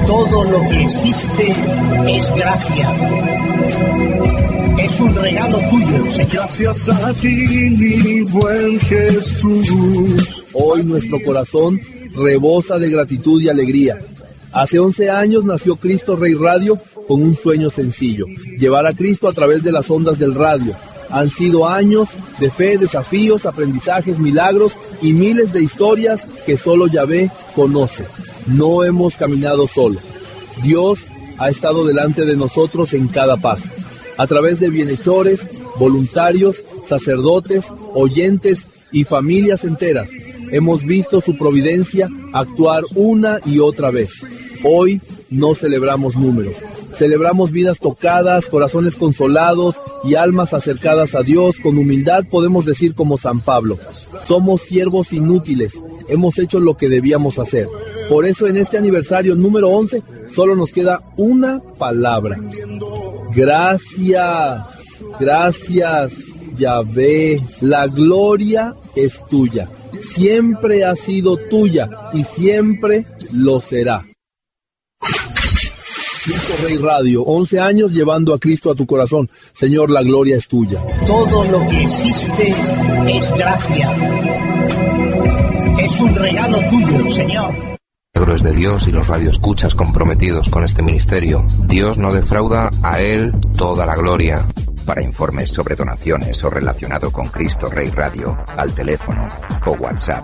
Todo lo que existe es gracia. Es un regalo tuyo, Señor. Gracias a ti, mi buen Jesús. Hoy nuestro corazón rebosa de gratitud y alegría. Hace 11 años nació Cristo Rey Radio con un sueño sencillo: llevar a Cristo a través de las ondas del radio. Han sido años de fe, desafíos, aprendizajes, milagros y miles de historias que solo Yahvé conoce. No hemos caminado solos. Dios ha estado delante de nosotros en cada paso. A través de bienhechores, voluntarios, sacerdotes, oyentes y familias enteras, hemos visto su providencia actuar una y otra vez. Hoy no celebramos números, celebramos vidas tocadas, corazones consolados y almas acercadas a Dios. Con humildad podemos decir como San Pablo: somos siervos inútiles, hemos hecho lo que debíamos hacer. Por eso en este aniversario número 11 solo nos queda una palabra: gracias, gracias, Yahvé. La gloria es tuya, siempre ha sido tuya y siempre lo será. Cristo Rey Radio, 11 años llevando a Cristo a tu corazón. Señor, la gloria es tuya. Todo lo que existe es gracia. Es un regalo tuyo, Señor. Es de Dios y los radioescuchas comprometidos con este ministerio. Dios no defrauda, a Él toda la gloria. Para informes sobre donaciones o relacionado con Cristo Rey Radio, al teléfono o WhatsApp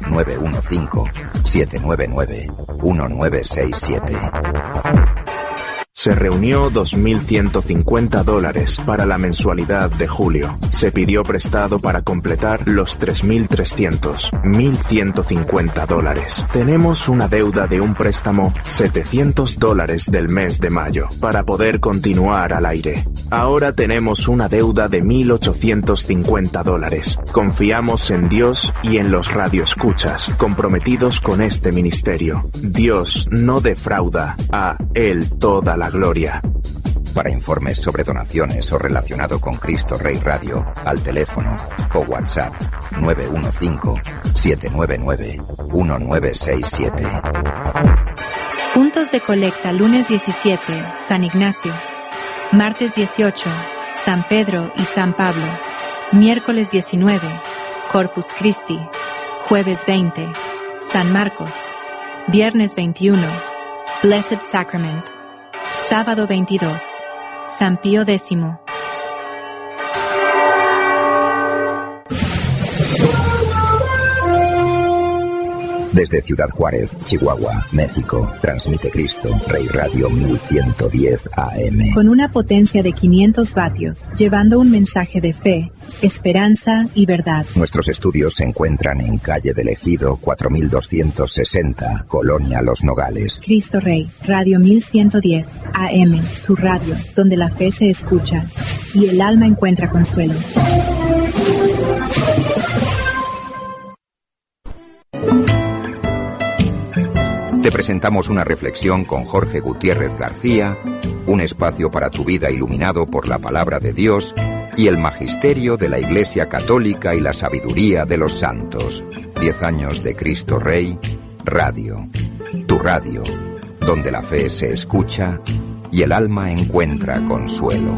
915-799-1967. Se reunió $2.150 para la mensualidad de julio. Se pidió prestado para completar los 3.300, $1.150. Tenemos una deuda de un préstamo $700 del mes de mayo para poder continuar al aire. Ahora tenemos una deuda de $1.850. Confiamos en Dios y en los radioescuchas comprometidos con este ministerio. Dios no defrauda, a Él toda la gloria. Para informes sobre donaciones o relacionado con Cristo Rey Radio, al teléfono o WhatsApp 915-799-1967. Puntos de colecta: lunes 17, San Ignacio; martes 18, San Pedro y San Pablo; miércoles 19, Corpus Christi; jueves 20, San Marcos; viernes 21, Blessed Sacrament; sábado 22, San Pío X. Desde Ciudad Juárez, Chihuahua, México, transmite Cristo Rey Radio 1110 AM. Con una potencia de 500 vatios, llevando un mensaje de fe, esperanza y verdad. Nuestros estudios se encuentran en calle del Ejido 4260, Colonia Los Nogales. Cristo Rey, Radio 1110 AM, tu radio, donde la fe se escucha y el alma encuentra consuelo. Te presentamos una reflexión con Jorge Gutiérrez García, un espacio para tu vida iluminado por la palabra de Dios y el magisterio de la Iglesia Católica y la sabiduría de los santos. 10 años de Cristo Rey Radio. Tu radio, donde la fe se escucha y el alma encuentra consuelo.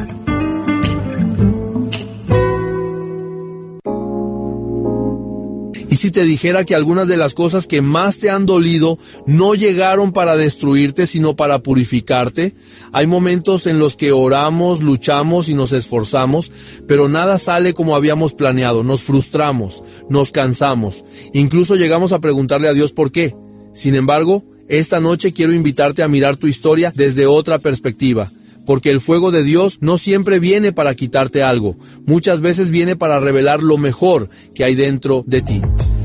¿Y si te dijera que algunas de las cosas que más te han dolido no llegaron para destruirte, sino para purificarte? Hay momentos en los que oramos, luchamos y nos esforzamos, pero nada sale como habíamos planeado. Nos frustramos, nos cansamos, incluso llegamos a preguntarle a Dios por qué. Sin embargo, esta noche quiero invitarte a mirar tu historia desde otra perspectiva. Porque el fuego de Dios no siempre viene para quitarte algo, muchas veces viene para revelar lo mejor que hay dentro de ti.